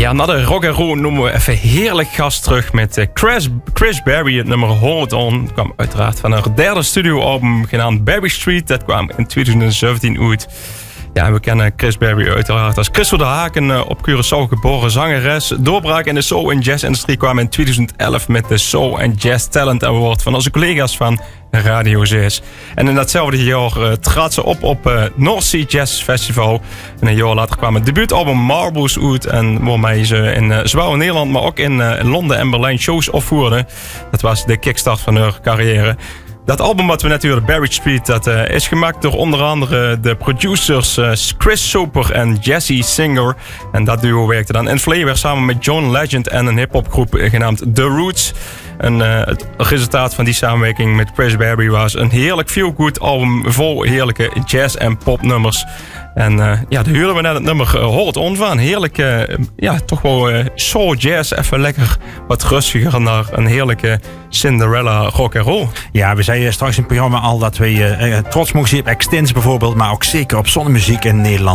Ja, na de rock and roll noemen we even heerlijk gast terug met Chris Berry. Het nummer Hold On kwam uiteraard van een derde studioalbum genaamd Berry Street. Dat kwam in 2017 uit. Ja, we kennen Chris Berry uiteraard als Chris van der Haken, op Curaçao geboren zangeres. Doorbraak in de soul- en jazz-industrie kwam in 2011 met de Soul and Jazz Talent Award van onze collega's van Radio 6. En in datzelfde jaar trad ze op North Sea Jazz Festival. En een jaar later kwam het debuutalbum Marbles uit. En waarmee ze in zowel in Nederland, maar ook in Londen en Berlijn shows opvoerde. Dat was de kickstart van haar carrière. Dat album wat we net hoorden, Berry Street, dat is gemaakt door onder andere de producers Chris Soper en Jesse Singer. En dat duo werkte dan in Flavor samen met John Legend en een hiphopgroep genaamd The Roots. En het resultaat van die samenwerking met Chris Berry was een heerlijk feel-good album vol heerlijke jazz- en popnummers. En daar huren we net het nummer Hold On van. Heerlijk, toch wel soul jazz. Even lekker wat rustiger naar een heerlijke Cinderella rock and roll. Ja, we zeiden straks in het programma al dat we trots mogen zien op Extins bijvoorbeeld. Maar ook zeker op zonnemuziek in Nederland.